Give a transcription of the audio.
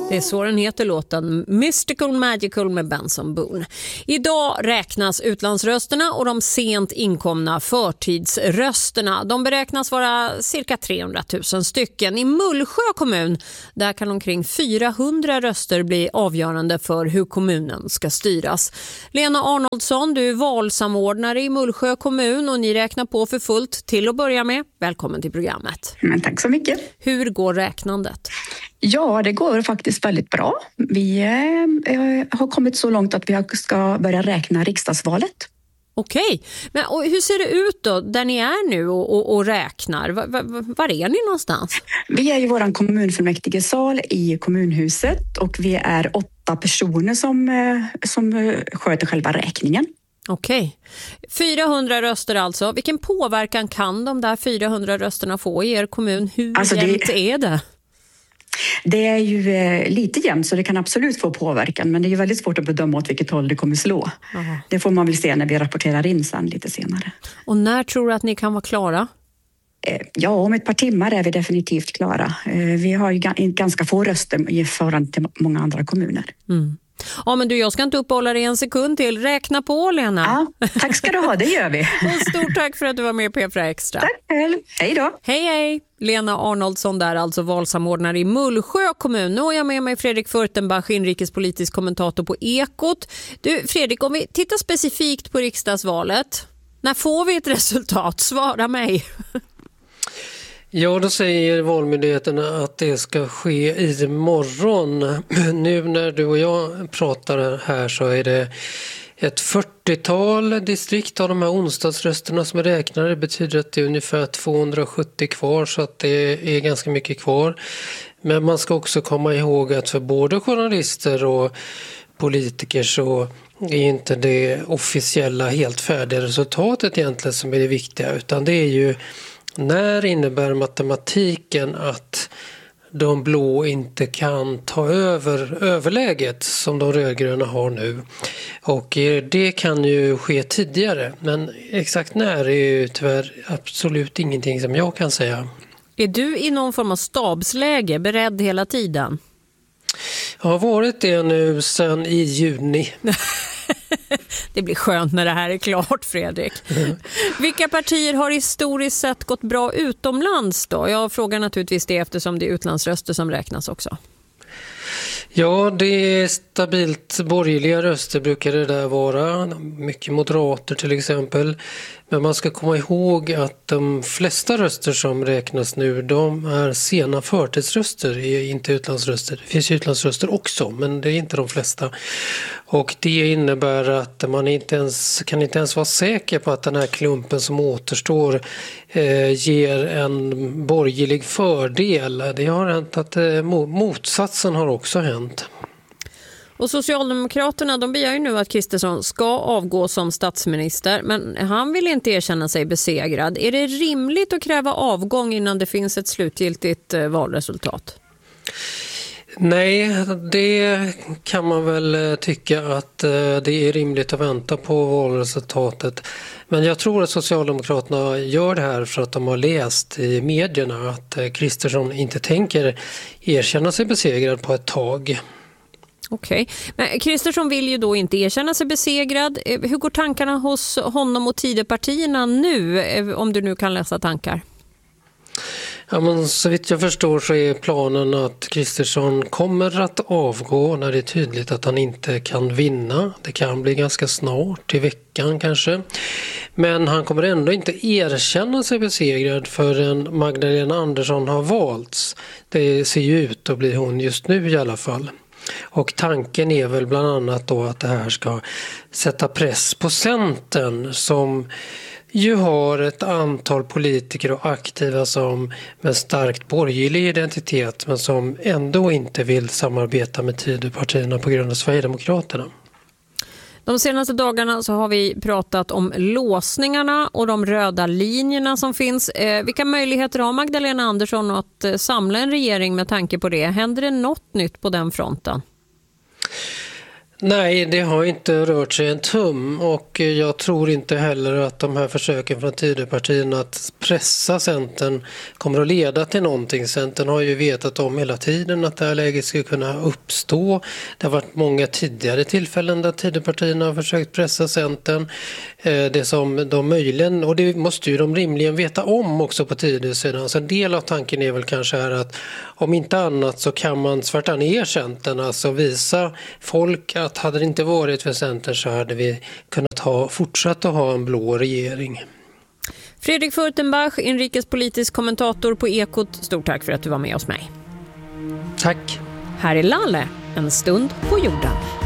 Det är så den heter, låten Mystical Magical med Benson Boone. Idag räknas utlandsrösterna och de sent inkomna förtidsrösterna. De beräknas vara cirka 300 000 stycken. I Mullsjö kommun där kan omkring 400 röster bli avgörande för hur kommunen ska styras. Lena Arnoldsson, du är valsamordnare i Mullsjö kommun och ni räknar på för fullt till att börja med. Välkommen till programmet. Men tack så mycket. Hur går räknandet? Ja, det går faktiskt väldigt bra. Vi har kommit så långt att vi ska börja räkna riksdagsvalet. Okej, men och hur ser det ut då där ni är nu och räknar? Var är ni någonstans? Vi är i vår kommunfullmäktigesal i kommunhuset och vi är 8 personer som sköter själva räkningen. Okej, 400 röster alltså. Vilken påverkan kan de där 400 rösterna få i er kommun? Hur jämnt är det? Det är ju lite jämnt så det kan absolut få påverkan, men det är ju väldigt svårt att bedöma åt vilket håll det kommer slå. Aha. Det får man väl se när vi rapporterar in sen lite senare. Och när tror du att ni kan vara klara? Ja, om ett par timmar är vi definitivt klara. Vi har ju ganska få röster i förhållande till många andra kommuner. Mm. Ja, men jag ska inte uppehålla dig en sekund till. Räkna på, Lena. Ja, tack ska du ha, det gör vi. Och stort tack för att du var med på P4 Extra. Tack själv. Hej då. Hej. Lena Arnoldsson där, alltså valsamordnare i Mullsjö kommun. Nu har jag med mig Fredrik Furtenbach, inrikespolitisk kommentator på Ekot. Du, Fredrik, om vi tittar specifikt på riksdagsvalet. När får vi ett resultat? Svara mig. Ja, då säger valmyndigheterna att det ska ske imorgon. Nu när du och jag pratar här så är det ett 40-tal distrikt av de här onsdagsrösterna som är räknade. Det betyder att det är ungefär 270 kvar, så att det är ganska mycket kvar. Men man ska också komma ihåg att för både journalister och politiker så är inte det officiella helt färdiga resultatet egentligen som är det viktiga, utan det är ju när innebär matematiken att de blå inte kan ta över överläget som de rödgröna har nu. Och det kan ju ske tidigare, men exakt när är ju tyvärr absolut ingenting som jag kan säga. Är du i någon form av stabsläge, beredd hela tiden? Jag har varit det nu sedan i juni. Det blir skönt när det här är klart, Fredrik. Vilka partier har historiskt sett gått bra utomlands då? Jag frågar naturligtvis det eftersom det är utlandsröster som räknas också. Ja, det är stabilt borgerliga röster brukar det där vara. Mycket moderater till exempel. Men man ska komma ihåg att de flesta röster som räknas nu, de är sena förtidsröster, inte utlandsröster. Det finns utlandsröster också, men det är inte de flesta. Och det innebär att man kan inte ens vara säker på att den här klumpen som återstår ger en borgerlig fördel. Det har hänt att motsatsen har också hänt. Och Socialdemokraterna, de begär ju nu att Kristersson ska avgå som statsminister, men han vill inte erkänna sig besegrad. Är det rimligt att kräva avgång innan det finns ett slutgiltigt valresultat? Nej, det kan man väl tycka att det är rimligt att vänta på valresultatet. Men jag tror att Socialdemokraterna gör det här för att de har läst i medierna att Kristersson inte tänker erkänna sig besegrad på ett tag. Okej, men Kristersson vill ju då inte erkänna sig besegrad. Hur går tankarna hos honom och Tidöpartierna nu, om du nu kan läsa tankar? Ja, men så vitt jag förstår så är planen att Kristersson kommer att avgå när det är tydligt att han inte kan vinna. Det kan bli ganska snart, i veckan kanske. Men han kommer ändå inte erkänna sig besegrad förrän Magdalena Andersson har valts. Det ser ju ut att bli hon just nu i alla fall. Och tanken är väl bland annat då att det här ska sätta press på Centern som ju har ett antal politiker och aktiva som med starkt borgerlig identitet men som ändå inte vill samarbeta med Tidöpartierna på grund av Sverigedemokraterna. De senaste dagarna så har vi pratat om låsningarna och de röda linjerna som finns. Vilka möjligheter har Magdalena Andersson att samla en regering med tanke på det? Händer det något nytt på den fronten? Nej, det har inte rört sig en tum och jag tror inte heller att de här försöken från Tidöpartierna att pressa Centern kommer att leda till någonting. Centern har ju vetat om hela tiden att det här läget ska kunna uppstå. Det har varit många tidigare tillfällen där Tidöpartierna har försökt pressa Centern. Det som de möjligen, och det måste ju de rimligen veta om också på Tidösidan. Så en del av tanken är väl kanske här att om inte annat så kan man svärta ner Centern, alltså visa folk att hade det inte varit för Centern så hade vi kunnat fortsatt att ha en blå regering. Fredrik Furtenbach, inrikespolitisk kommentator på Ekot. Stort tack för att du var med oss mig. Tack. Här är Lalle, en stund på jorden.